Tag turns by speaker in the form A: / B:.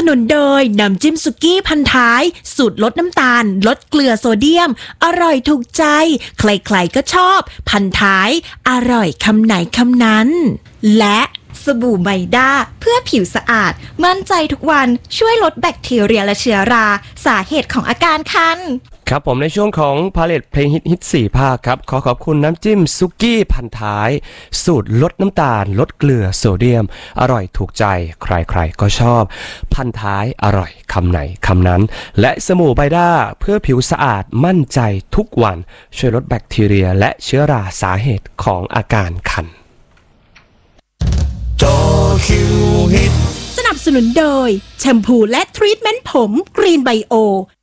A: นุนโดยน้ำจิ้มสุกี้พันท้ายสูตรลดน้ำตาลลดเกลือโซเดียมอร่อยถูกใจใครๆก็ชอบพันท้ายอร่อยคำไหนคำนั้นและ
B: สบู่ไมด้าเพื่อผิวสะอาดมั่นใจทุกวันช่วยลดแบคทีเรียและเชื้อราสาเหตุของอาการคัน
C: ครับผมในช่วงของพาเลทเพลงฮิต4ภาคครับขอบคุณน้ำจิ้มซุกี้พันท้ายสูตรลดน้ำตาลลดเกลือโซเดียมอร่อยถูกใจใครๆก็ชอบพันท้ายอร่อยคำไหนคำนั้นและสบู่ไบด้าเพื่อผิวสะอาดมั่นใจทุกวันช่วยลดแบคทีเรียและเชื้อราสาเหตุของอาการคัน
A: สนับสนุนโดยแชมพูและทรีทเมนต์ผมกรีนไบโอ